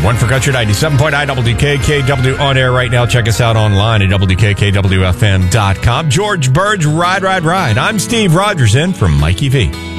One for Country 97.9 WKKW on air right now. Check us out online at WKKWFM.com. George Burge, Ride. I'm Steve Rogers in from Mikey V.